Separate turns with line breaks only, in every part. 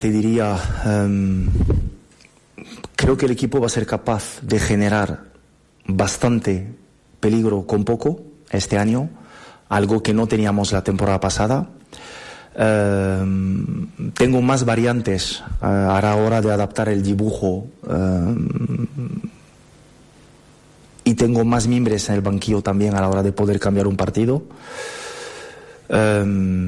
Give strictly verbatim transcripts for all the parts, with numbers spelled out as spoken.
Te diría, um, creo que el equipo va a ser capaz de generar bastante peligro con poco este año, algo que no teníamos la temporada pasada. Uh, tengo más variantes uh, a la hora de adaptar el dibujo uh, y tengo más mimbres en el banquillo también a la hora de poder cambiar un partido. Uh,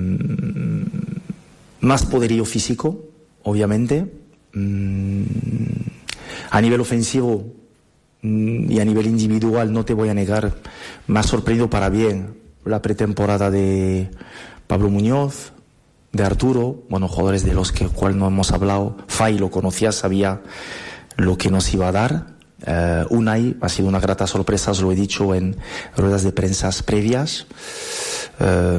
más poderío físico, obviamente. Uh, a nivel ofensivo y a nivel individual, no te voy a negar, me ha sorprendido para bien la pretemporada de Pablo Muñoz, de Arturo, bueno, jugadores de los que cual no hemos hablado. Fay lo conocía, sabía lo que nos iba a dar. Uh, Unai ha sido una grata sorpresa, os lo he dicho en ruedas de prensa previas. Uh,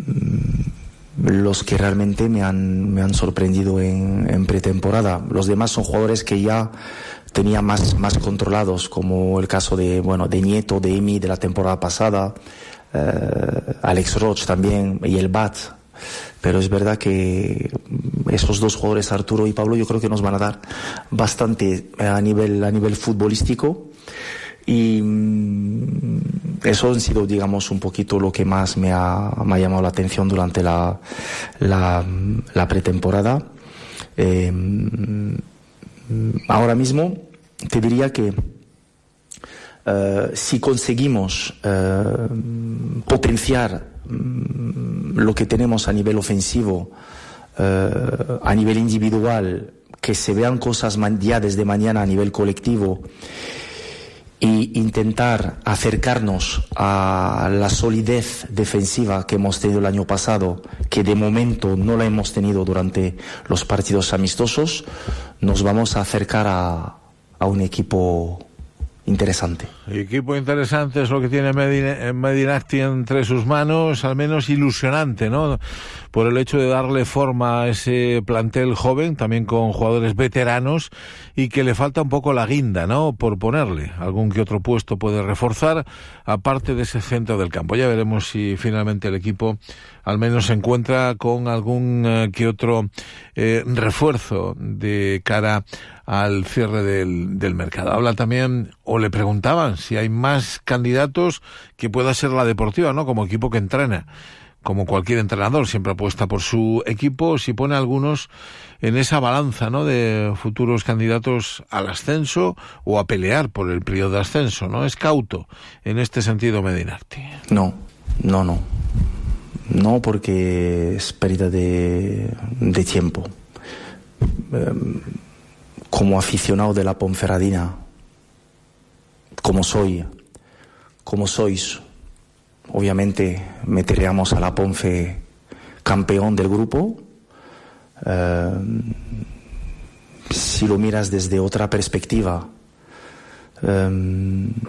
los que realmente me han, me han sorprendido en, en pretemporada. Los demás son jugadores que ya tenía más, más controlados, como el caso de, bueno, de Nieto, de Emi de la temporada pasada, uh, Alex Roch también, y el Bat. Pero es verdad que esos dos jugadores, Arturo y Pablo, yo creo que nos van a dar bastante a nivel, a nivel futbolístico. Y eso ha sido, digamos, un poquito lo que más me ha, me ha llamado la atención durante la, la, la pretemporada. Eh, ahora mismo te diría que uh, si conseguimos uh, potenciar um, lo que tenemos a nivel ofensivo, uh, a nivel individual, que se vean cosas ya desde mañana a nivel colectivo, y intentar acercarnos a la solidez defensiva que hemos tenido el año pasado, que de momento no la hemos tenido durante los partidos amistosos, nos vamos a acercar a, a un equipo interesante.
Equipo interesante es lo que tiene Medinacti entre sus manos, al menos ilusionante, ¿no? Por el hecho de darle forma a ese plantel joven, también con jugadores veteranos, y que le falta un poco la guinda, ¿no? Por ponerle algún que otro puesto puede reforzar, aparte de ese centro del campo. Ya veremos si finalmente el equipo al menos se encuentra con algún eh, que otro eh, refuerzo de cara al cierre del, del mercado. Habla también, o le preguntaban, si hay más candidatos que pueda ser la Deportiva, ¿no? Como equipo que entrena. Como cualquier entrenador, siempre apuesta por su equipo, si pone algunos en esa balanza, ¿no? De futuros candidatos al ascenso o a pelear por el periodo de ascenso, ¿no? Es cauto en este sentido Medinacti.
No, no, no. No, porque es pérdida de, de tiempo. Um, como aficionado de la Ponferradina, como soy, como sois, obviamente meteríamos a la Ponfe campeón del grupo. Uh, si lo miras desde otra perspectiva, um,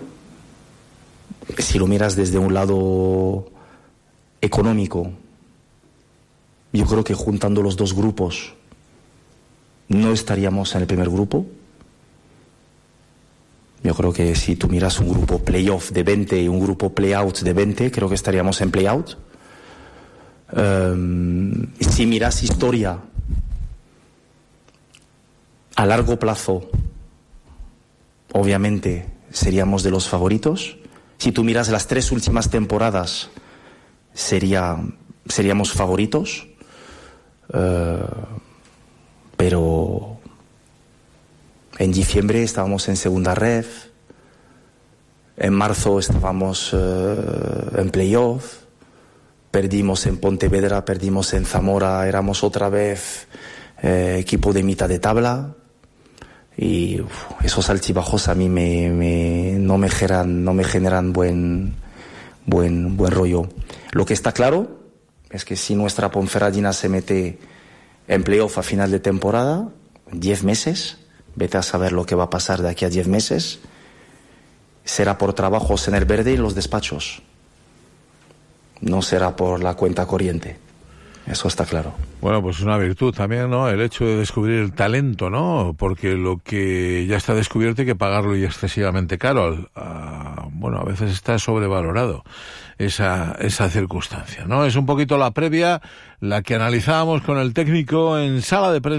si lo miras desde un lado económico, yo creo que juntando los dos grupos no estaríamos en el primer grupo. Yo creo que si tú miras un grupo playoff de veinte y un grupo playout de veinte, creo que estaríamos en playout. Um, si miras historia a largo plazo, obviamente seríamos de los favoritos. Si tú miras las tres últimas temporadas, sería, seríamos favoritos. Uh, pero en diciembre estábamos en segunda ref, en marzo estábamos uh, en playoff, perdimos en Pontevedra, perdimos en Zamora, éramos otra vez eh, equipo de mitad de tabla, y uf, esos altibajos a mí me, me, no me generan, no me generan buen, buen, buen rollo. Lo que está claro es que si nuestra Ponferradina se mete en playoff a final de temporada, diez meses, vete a saber lo que va a pasar de aquí a diez meses, será por trabajos en el verde y los despachos. No será por la cuenta corriente. Eso está claro.
Bueno, pues una virtud también, ¿no? El hecho de descubrir el talento, ¿no? Porque lo que ya está descubierto hay que pagarlo y excesivamente caro. A bueno, a veces está sobrevalorado esa, esa circunstancia, ¿no? Es un poquito la previa, la que analizábamos con el técnico en sala de prensa.